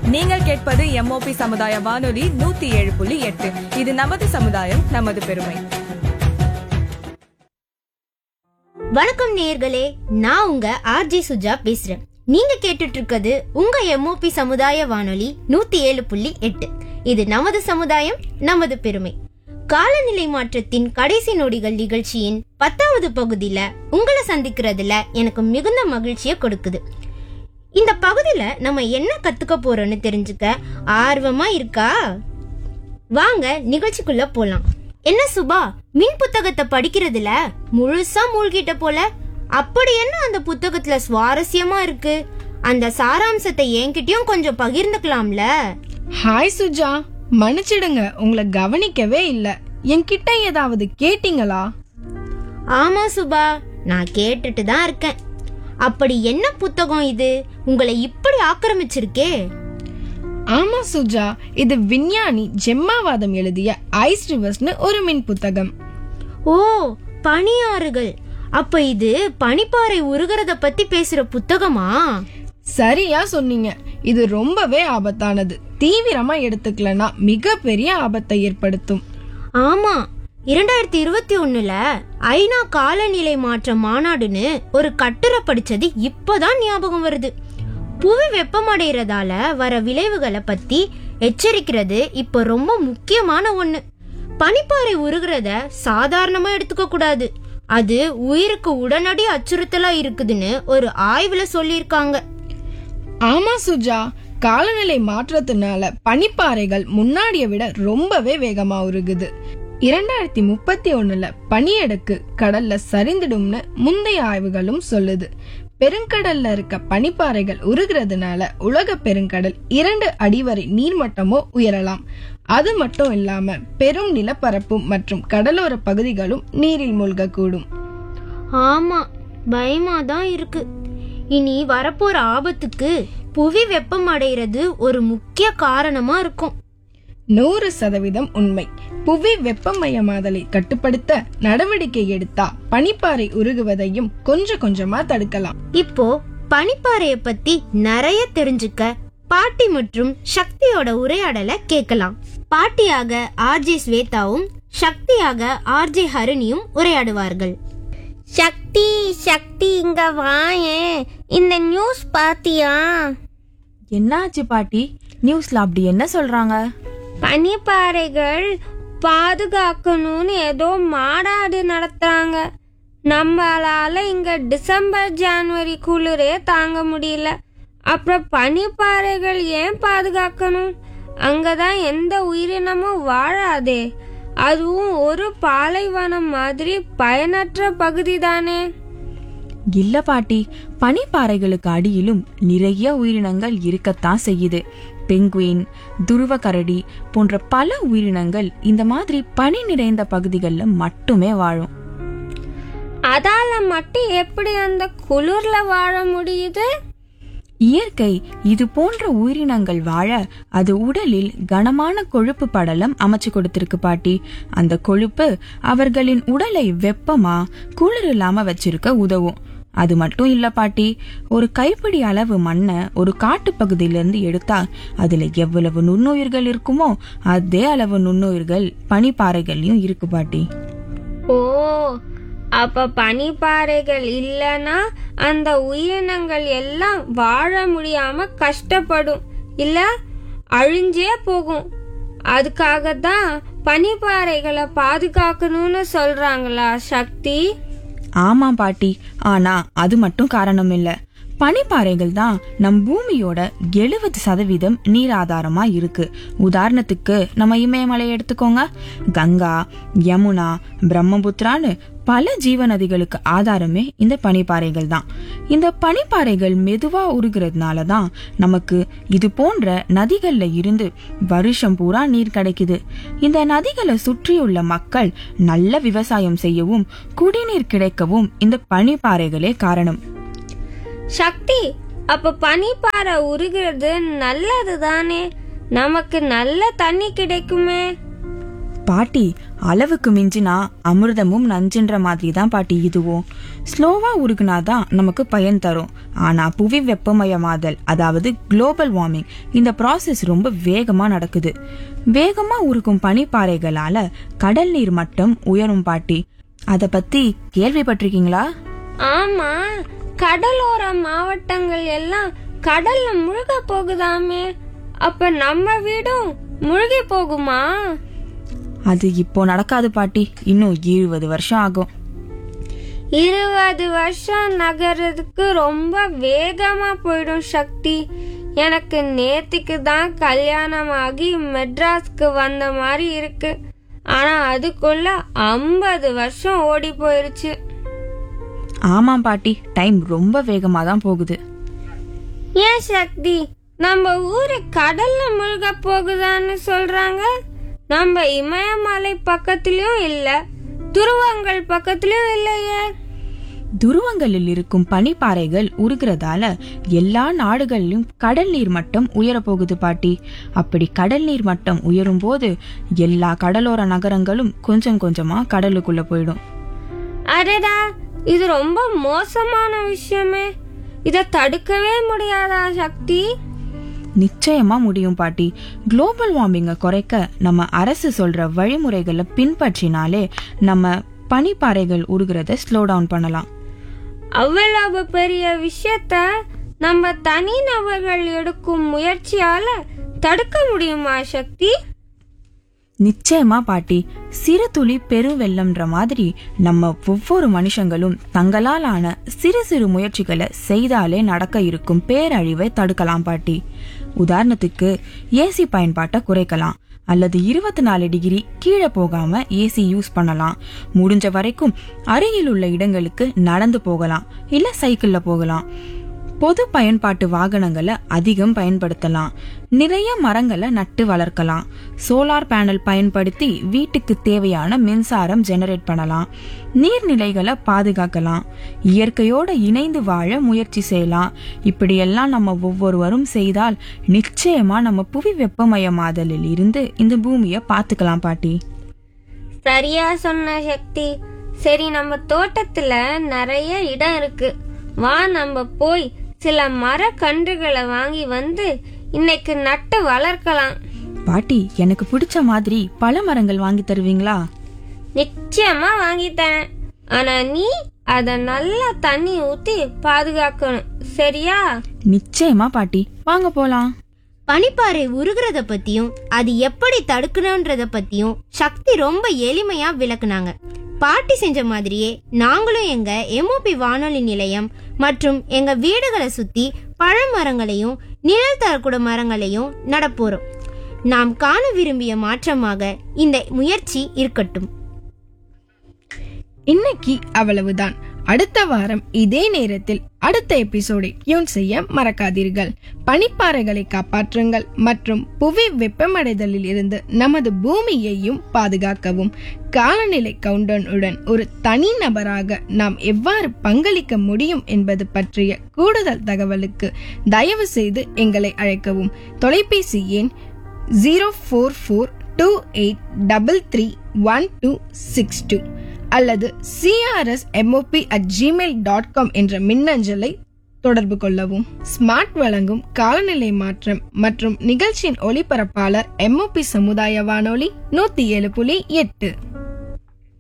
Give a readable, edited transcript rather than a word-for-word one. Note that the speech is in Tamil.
நீங்கள் கேட்பது MOP சமுதாய வானொலி 107.8. இது நமது சமுதாயம், நமது பெருமை. வணக்கம் நேயர்களே, நான் உங்க RJ சுஜா பேசுறேன். நீங்க கேட்டுட்டு இருக்கிறது உங்க MOP சமுதாய வானொலி 107.8. இது நமது சமுதாயம், நமது பெருமை. காலநிலை மாற்றத்தின் கடைசி நொடிகள் நிகழ்ச்சியின் 10வது பகுதியில உங்களை சந்திக்கிறதுல எனக்கு மிகுந்த மகிழ்ச்சியை கொடுக்குது. இந்த பகுதியில நம்ம என்ன கத்துக்க போறோம்னு தெரிஞ்சுக்க ஆர்வமா இருக்கா? வாங்க நிகழ்ச்சிக்குள்ள போலாம். என்ன சுபா, மின் புத்தகத்தை படிக்கிறதுல முழுசா மூழ்கிட்ட போல. அப்படி என்ன அந்த புத்தகத்துல சுவாரஸ்யமா இருக்கு? அந்த சாராம்சத்தை என்கிட்டயும் கொஞ்சம் பகிர்ந்துக்கலாம்ல? ஹாய் சுஜா, மன்னிச்சிடுங்க, உங்களை கவனிக்கவே இல்ல. என்கிட்ட ஏதாவது கேட்டீங்களா? ஆமா சுபா, நான் கேட்டுட்டு தான் இருக்கேன். அப்படி என்ன புத்தகம் இது உங்களை இப்படி ஆக்கிரமிச்சிருக்கே? ஆமா சுஜா, இது விஞ்ஞானி ஜெம்மாவாதம் எழுதிய ஐஸ் ரிவர்ஸ்னு ஒரு மின் புத்தகம். ஓ, பனியாறுகள். அப்ப இது பனிப்பாறை உருகிறத பத்தி பேசுற புத்தகமா? சரியா சொன்னீங்க. இது ரொம்பவே ஆபத்தானது. தீவிரமா எடுத்துக்கலனா மிகப்பெரிய ஆபத்தை ஏற்படுத்தும். ஆமா, 2021ல ஐநா காலநிலை மாற்ற மாநாடுன்னு ஒரு கட்டுரை படிச்சது இப்பதான் ஞாபகம் வருது. புவி வெப்பமடைறதால வர விளைவுகளை பத்தி எச்சரிக்கிறது இப்ப ரொம்ப முக்கியமான ஒண்ணு. பனிப்பாறை உருகிறத சாதாரணமா எடுத்துக்க கூடாது. அது உயிருக்கு உடனடி அச்சுறுத்தலா இருக்குதுன்னு ஒரு ஆய்வுல சொல்லியிருக்காங்க. ஆமா சுஜா, காலநிலை மாற்றத்தினால பனிப்பாறைகள் முன்னாடிய விட ரொம்பவே வேகமா உருகுது. 2031ல பனியடுக்கு கடல்ல சரிந்துடும்னு முந்தைய ஆய்வுகளும் சொல்லுது. பெருங்கடல்ல இருக்க பனிப்பாறைகள் உருகிறதுனால உலக பெருங்கடல் 2 அடி வரை நீர்மட்டமோ உயரலாம். அது மட்டும் இல்லாம பெரும் நிலப்பரப்பும் மற்றும் கடலோர பகுதிகளும் நீரில் மூழ்கக்கூடும். ஆமா, பயமா தான் இருக்கு. இனி வரப்போற ஆபத்துக்கு புவி வெப்பம் அடைகிறது ஒரு முக்கிய காரணமா இருக்கும். 100% உண்மை. புவி வெப்பமயமாதலை கட்டுப்படுத்த நடவடிக்கை எடுத்தா பனிப்பாறை உருகுவதையும் கொஞ்சம் கொஞ்சமா தடுக்கலாம். இப்போ பனிப்பாறைய பத்தி நிறைய தெரிஞ்சுக்க பாட்டி மற்றும் சக்தியோட உரையாடலை கேட்கலாம். பாட்டியாக RJ ஸ்வேதாவும் சக்தியாக RJ ஹரிணியும் உரையாடுவார்கள். சக்தி, சக்தி இங்க வாயேன். இந்த நியூஸ் பாத்தியா? என்னாச்சு பாட்டி? நியூஸ்ல அப்படி என்ன சொல்றாங்க? பனிப்பாறைகள் பாதுகாக்கணும்னு ஏதோ மாநாடு நடத்துறாங்க. நம்மளால இங்க டிசம்பர் ஜனவரி குளிரே தாங்க முடியல. அப்புறம் பனிப்பாறைகள் ஏன் பாதுகாக்கணும்? அங்கதான் எந்த உயிரினமும் வாழாதே. அதுவும் ஒரு பாலைவனம் மாதிரி பயனற்ற பகுதி தானே. இல்ல பாட்டி, பனிப்பாறைகளுக்கு அடியிலும் நிறைய உயிரினங்கள் இருக்கத்தான் செய்யுது. பெங்குயின், துருவ கரடி போன்ற பல உயிரினங்கள் இந்த மாதிரி பனி நிறைந்த பகுதிகளில் மட்டுமே வாழும். அதால மட்டும் எப்படி அந்த குளிர்ல வாழ முடியுது? இயற்கை இது போன்ற உயிரினங்கள் வாழ அது உடலில் கனமான கொழுப்பு படலம் அமைச்சு கொடுத்திருக்கு பாட்டி. அந்த கொழுப்பு அவர்களின் உடலை வெப்பமா குளிர் இல்லாம வச்சிருக்க உதவும். அது மட்டும் இல்ல பாட்டி, ஒரு கைப்பிடி அளவு மண்ணை ஒரு காட்டு பகுதியிலிருந்து எடுத்தா அதுல எவ்வளவு நுண்ணுயிர்கள் இருக்குமோ அதே அளவு நுண்ணுயிர்கள் பனிப்பாறைகள்லயும் இருக்கு பாட்டி. ஓ, அப்ப பனிப்பாறைகள் இல்லனா அந்த உயிரினங்கள் எல்லாம் வாழ முடியாம கஷ்டப்படும், இல்ல அழிஞ்சே போகும். அதுக்காக தான் பனிப்பாறைகளை பாதுகாக்கணும்னு சொல்றாங்களா சக்தி? ஆமா பாட்டி, ஆனா அது மட்டும் காரணம் இல்ல. பனிப்பாறைகள் தான் நம் பூமியோட 70% நீர் ஆதாரமா இருக்கு. உதாரணத்துக்கு நம்ம இமயமலை எடுத்துக்கோங்க. கங்கா, யமுனா, பிரம்மபுத்திரான்னு பல ஜீவநதிகளுக்கு ஆதாரமே இந்த பனிப்பாறைகள் தான். இந்த பனிப்பாறைகள் மெதுவா உருகிறதுனால தான் நமக்கு இது போன்ற நதிகள்ல இருந்து வருஷம் பூரா நீர் கிடைக்குது. இந்த நதிகளை சுற்றியுள்ள மக்கள் நல்ல விவசாயம் செய்யவும் குடிநீர் கிடைக்கவும் இந்த பனிப்பாறைகளே காரணம். சக்தி, அப்ப பனிப்பாறை உருகிறது நல்லது தானே? நமக்கு நல்ல தண்ணி கிடைக்குமே. பாட்டி, அளவுக்கு மிஞ்சினா அமிர்தமும் நஞ்சுன்ற மாதிரி தான் பாட்டி இதுவும். ஸ்லோவா உருகுனாதான் நமக்கு பயன் தரும். ஆனா புவி வெப்பமயமாதல், அதாவது குளோபல் வார்மிங், இந்த ப்ராசஸ் ரொம்ப வேகமா நடக்குது. வேகமா உருகும் பனிப்பாறைகளால கடல் நீர் மட்டம் உயரும் பாட்டி. அத பத்தி கேள்விப்பட்டிருக்கீங்களா? ஆமா, கடலோர மாவட்டங்கள் எல்லாம் கடல்ல முழுக போகுதாமே. அப்ப நம்ம வீடும் முழுகி போகுமா? அது இப்போ நடக்காது பாட்டி, இன்னும் 20 வருஷம் ஆகும். 20 வருஷம் நகரத்துக்கு ரொம்ப வேகமா போயிடும் சக்தி. எனக்கு நேத்திக்கு தான் கல்யாணம் ஆகி மெட்ராஸ்க்கு வந்த மாதிரி இருக்கு. ஆனா அதுக்குள்ள 50 வருஷம் ஓடி போயிருச்சு. ஆமாம் பாட்டி, டைம் ரொம்ப வேகமா தான் போகுது. ஏன் சக்தி, நம்ம ஊரு கடல்ல முழுக போகுதான்னு சொல்றாங்க? நம்ம இமயமலை பக்கத்துலயும் இல்ல, துருவங்கள் பக்கத்துலயும் இல்லையே. துருவங்களில் இருக்கும் பனிப்பாறைகள் உருகிறதால எல்லா நாடுகளிலும் கடல் நீர் மட்டம் உயரப்போகுது பாட்டி. அப்படி கடல் நீர் மட்டம் உயரும் போது எல்லா கடலோர நகரங்களும் கொஞ்சம் கொஞ்சமா கடலுக்குள்ள போயிடும். அடடா, இது ரொம்ப மோசமான விஷயமே. இத தடுக்கவே முடியாதா சக்தி? நிச்சயமா முடியும் பாட்டி. குளோபல் வார்மிங்கை குறைக்க நம்ம அரசு சொல்ற வழிமுறைகளை பின்பற்றினாலே நம்ம பனிப்பாறைகள் உருகிறத ஸ்லோ டவுன் பண்ணலாம். அவ்வளவு பெரிய விஷயத்த நம்ம தனிநபர்கள் எடுக்கும் முயற்சியால தடுக்க முடியுமா சக்தி? நிச்சயமா பாட்டி. சிறு துளி பெருவெள்ளம்ன்ற மாதிரி நம்ம ஒவ்வொரு மனுஷங்களும் தங்களால் ஆன சிறு சிறு முயற்சிகளை செய்தாலே நடக்க இருக்கும் பேரழிவை தடுக்கலாம் பாட்டி. உதாரணத்துக்கு ஏசி பயன்பாட்டை குறைக்கலாம், அல்லது 24 டிகிரி கீழே போகாம ஏசி யூஸ் பண்ணலாம். முடிஞ்ச வரைக்கும் அருகில் உள்ள இடங்களுக்கு நடந்து போகலாம், இல்ல சைக்கிள்ல போகலாம். பொது பயன்பாட்டு வாகனங்களை அதிகம் பயன்படுத்தலாம். நிறைய மரங்களை நட்டு வளர்க்கலாம். சோலார் பேனல் பயன்படுத்தி வீட்டுக்கு தேவையான மின்சாரம் ஜெனரேட் பண்ணலாம். நீர்நிலைகளை பாதுகாக்கலாம். இயற்கையோட இணைந்து வாழ முயற்சி செய்யலாம். இப்படியெல்லாம் நம்ம ஒவ்வொருவரும் செய்தால் நிச்சயமா நம்ம புவி வெப்பமயமாதலில் இருந்து இந்த பூமியை பார்த்துக்கலாம் பாட்டி. சரியா சொன்ன சக்தி. சரி, நம்ம தோட்டத்துல நிறைய இடம் இருக்கு. வா, நம்ம போய் சில மரக்கன்றுகளை வாங்கி வந்து இன்னைக்கு நட்டு வளர்க்கலாம். பாட்டி, எனக்கு பிடிச்ச மாதிரி பல மரங்கள் வாங்கி தருவீங்களா? நிச்சயமா வாங்கி தரேன். ஆனா நீ அத நல்லா தண்ணி ஊத்தி பாதுகாக்கணும், சரியா? நிச்சயமா பாட்டி, வாங்க போலாம். பனிப்பாறை உருகிறத பத்தியும் அது எப்படி தடுக்கணும்ன்றத பத்தியும் சக்தி ரொம்ப எளிமையா விளக்குனாங்க. பாட்டி செஞ்ச மாதிரியே நாங்களும் எங்க எம்ஓபி வானொலி நிலையம் மற்றும் எங்க வீடுகளை சுத்தி பழமரங்களையும் நிழல் தரக்கூட மரங்களையும் நடப்போறோம். நாம் காண விரும்பிய மாற்றமாக இந்த முயற்சி இருக்கட்டும். இன்னைக்கு அவ்வளவுதான். அடுத்த வாரம் இதே நேரத்தில் அடுத்த எபிசோடை டியூன் செய்ய மறக்காதீர்கள். பனிப்பாறைகளை காப்பாற்றுங்கள் மற்றும் புவி வெப்பமடைதலில் இருந்து நமது பூமியையும் பாதுகாக்கவும். காலநிலை கவுண்டனுடன் ஒரு தனி நபராக நாம் எவ்வாறு பங்களிக்க முடியும் என்பது பற்றிய கூடுதல் தகவலுக்கு தயவு செய்து எங்களை அழைக்கவும். தொலைபேசி எண் 0442833162 அல்லது crsmop@gmail.com என்ற மின்னஞ்சலை தொடர்பு கொள்ளவும். ஸ்மார்ட் வழங்கும் காலநிலை மாற்றம் மற்றும் நிகழ்ச்சியின் ஒளிபரப்பாளர் MOP சமுதாய வானொலி 107.8.